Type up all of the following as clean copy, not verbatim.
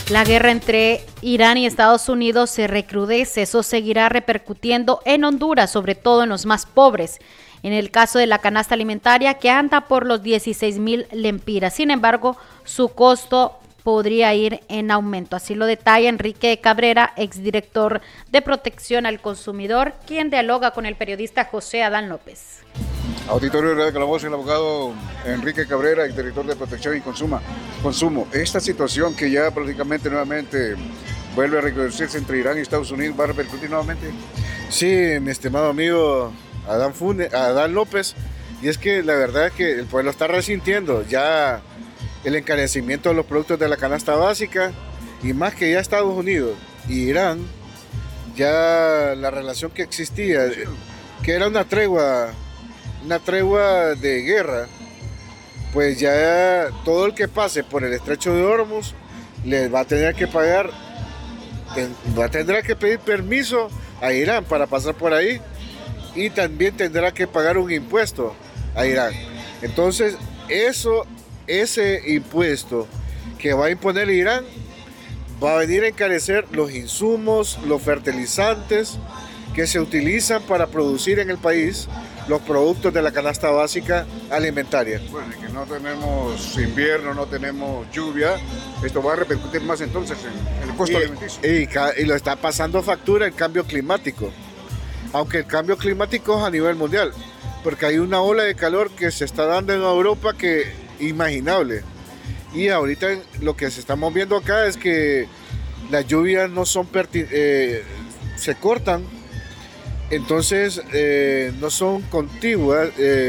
La guerra entre Irán y Estados Unidos se recrudece. Eso seguirá repercutiendo en Honduras, sobre todo en los más pobres. En el caso de la canasta alimentaria, que anda por los 16,000 lempiras. Sin embargo, su costo podría ir en aumento. Así lo detalla Enrique Cabrera, exdirector de Protección al Consumidor, quien dialoga con el periodista José Adán López. Auditorio de Radio Calabozo, el abogado Enrique Cabrera, exdirector de Protección y Consumo. Esta situación que ya prácticamente nuevamente vuelve a recrudecerse entre Irán y Estados Unidos, ¿va a repercutir nuevamente? Sí, mi estimado amigo Adán López, y es que la verdad es que el pueblo está resintiendo ya el encarecimiento de los productos de la canasta básica, y más que ya Estados Unidos y Irán, ya la relación que existía, que era una tregua de guerra, pues ya todo el que pase por el estrecho de Hormuz les va a tener que pagar, tendrá que pedir permiso a Irán para pasar por ahí, y también tendrá que pagar un impuesto a Irán. Entonces ese impuesto que va a imponer Irán va a venir a encarecer los insumos, los fertilizantes que se utilizan para producir en el país los productos de la canasta básica alimentaria. Bueno, y que no tenemos invierno, no tenemos lluvia, esto va a repercutir más entonces en el costo alimenticio. Y lo está pasando factura el cambio climático, aunque el cambio climático es a nivel mundial, porque hay una ola de calor que se está dando en Europa que inimaginable. Y ahorita lo que estamos viendo acá es que las lluvias no son se cortan. Entonces no son continuas,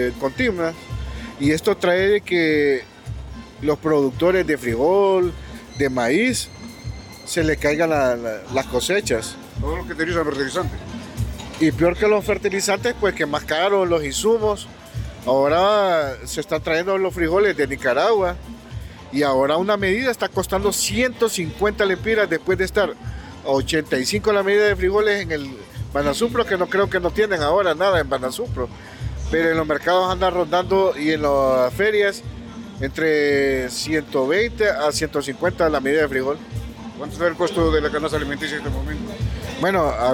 y esto trae de que los productores de frijol, de maíz, se les caigan las cosechas. Todo lo que utilizan fertilizantes. Y peor que los fertilizantes, pues que más caros los insumos. Ahora se están trayendo los frijoles de Nicaragua, y ahora una medida está costando 150 lempiras después de estar a 85 la medida de frijoles en el Banasupro, que no creo que no tienen ahora nada en Banasupro, pero en los mercados andan rondando, y en las ferias entre 120 a 150 la medida de frijol. ¿Cuánto es el costo de la canasta alimenticia en este momento? Bueno,